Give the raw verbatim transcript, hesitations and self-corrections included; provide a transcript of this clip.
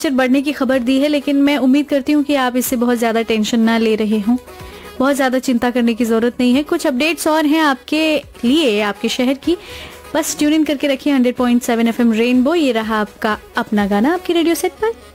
बढ़ने की खबर दी है, लेकिन मैं उम्मीद करती हूँ कि आप इससे बहुत ज़्यादा टेंशन ना ले रहे हों। बहुत ज़्यादा चिंता करने की ज़रूरत नहीं है। कुछ अपडेट्स और हैं आपके लिए, आपके शहर की। बस ट्यून इन करके रखिए hundred point seven F M rainbow. ये रहा आपका अपना गाना आपके रेडियो सेट पर।